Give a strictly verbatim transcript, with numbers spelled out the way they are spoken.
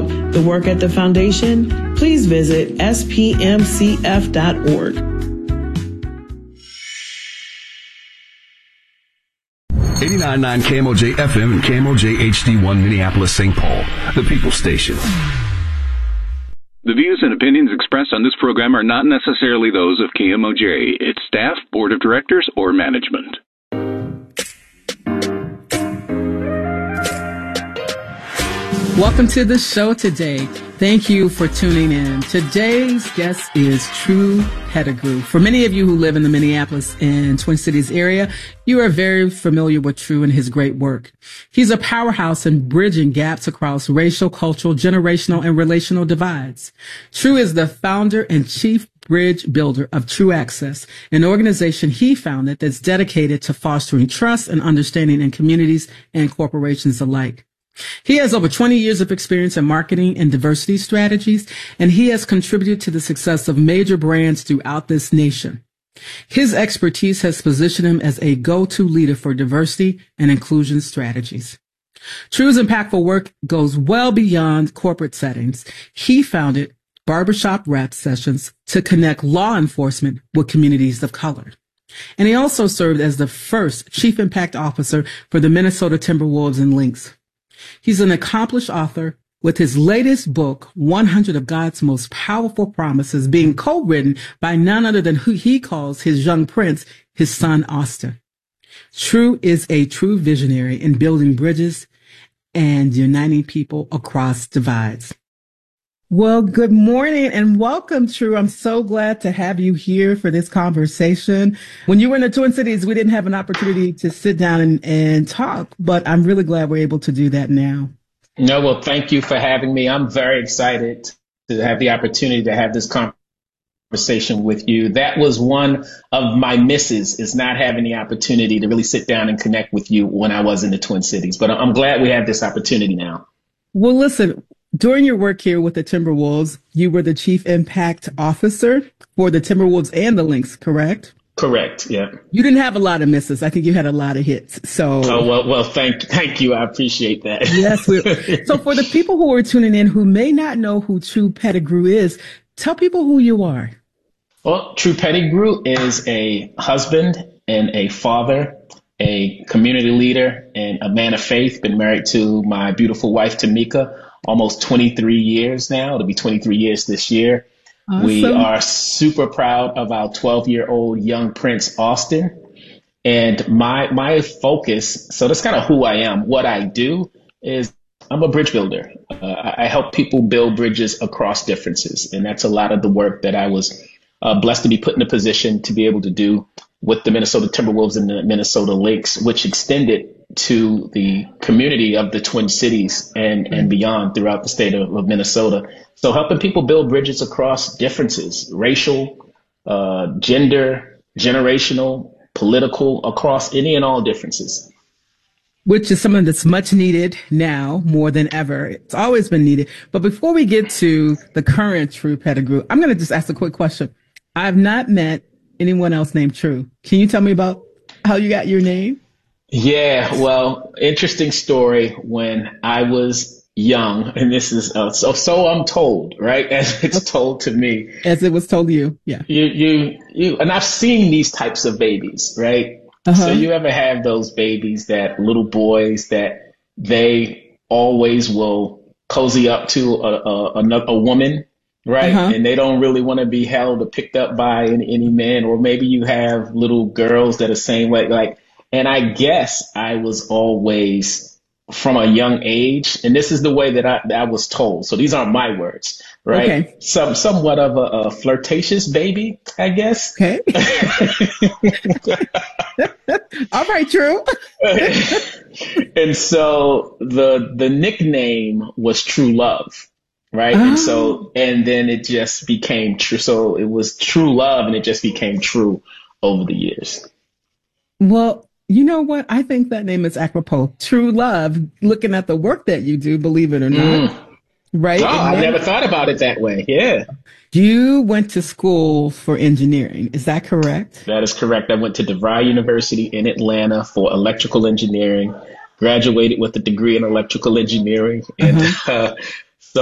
out the work at the foundation, please visit S P M C F dot org. eighty-nine point nine K M O J F M and K M O J H D one Minneapolis, Saint Paul, the People's Station. The views and opinions expressed on this program are not necessarily those of K M O J, its staff, board of directors, or management. Welcome to the show today. Thank you for tuning in. Today's guest is True Pettigrew. For many of you who live in the Minneapolis and Twin Cities area, you are very familiar with True and his great work. He's a powerhouse in bridging gaps across racial, cultural, generational, and relational divides. True is the founder and chief bridge builder of True Access, an organization he founded that's dedicated to fostering trust and understanding in communities and corporations alike. He has over twenty years of experience in marketing and diversity strategies, and he has contributed to the success of major brands throughout this nation. His expertise has positioned him as a go-to leader for diversity and inclusion strategies. True's impactful work goes well beyond corporate settings. He founded Barbershop Rap Sessions to connect law enforcement with communities of color. And he also served as the first Chief Impact Officer for the Minnesota Timberwolves and Lynx. He's an accomplished author, with his latest book, one hundred of God's Most Powerful Promises, being co-written by none other than who he calls his young prince, his son, Austin. True is a true visionary in building bridges and uniting people across divides. Well, good morning and welcome, True. I'm so glad to have you here for this conversation. When you were in the Twin Cities, we didn't have an opportunity to sit down and, and talk, but I'm really glad we're able to do that now. No, well, thank you for having me. I'm very excited to have the opportunity to have this conversation with you. That was one of my misses, is not having the opportunity to really sit down and connect with you when I was in the Twin Cities. But I'm glad we have this opportunity now. Well, listen. During your work here with the Timberwolves, you were the Chief Impact Officer for the Timberwolves and the Lynx, correct? Correct, yeah. You didn't have a lot of misses. I think you had a lot of hits. So, oh, well, well, thank, thank you. I appreciate that. Yes. We're, so for the people who are tuning in who may not know who True Pettigrew is, tell people who you are. Well, True Pettigrew is a husband and a father, a community leader, and a man of faith. Been married to my beautiful wife, Tamika, almost twenty-three years now. It'll be twenty-three years this year. Awesome. We are super proud of our twelve-year-old young prince, Austin. And my my focus, so that's kind of who I am. What I do is I'm a bridge builder. Uh, I help people build bridges across differences. And that's a lot of the work that I was uh, blessed to be put in a position to be able to do with the Minnesota Timberwolves and the Minnesota Lynx, which extended to the community of the Twin Cities and, and beyond throughout the state of, of Minnesota. So helping people build bridges across differences, racial, uh, gender, generational, political, across any and all differences. Which is something that's much needed now more than ever. It's always been needed. But before we get to the current True Pettigrew, I'm going to just ask a quick question. I've not met anyone else named True. Can you tell me about how you got your name? Yeah, well, interesting story. When I was young, and this is uh, so so I'm told, right? As it's told to me, as it was told to you, yeah. You you you, and I've seen these types of babies, right? Uh-huh. So you ever have those babies, that little boys that they always will cozy up to a a, a, a woman, right? Uh-huh. And they don't really want to be held or picked up by any, any man, or maybe you have little girls that are same way, like. And I guess I was always, from a young age, and this is the way that I, that I was told. So these aren't my words, right? Okay. Some somewhat of a, a flirtatious baby, I guess. Okay. All right, True. And so the the nickname was True Love, right? Oh. And so and then it just became True. So it was True Love, and it just became True over the years. Well, you know what? I think that name is apropos. True Love, looking at the work that you do, believe it or not. Mm. Right? Oh, I never thought about it that way. Yeah. You went to school for engineering. Is that correct? That is correct. I went to DeVry University in Atlanta for electrical engineering, graduated with a degree in electrical engineering, and uh-huh. uh,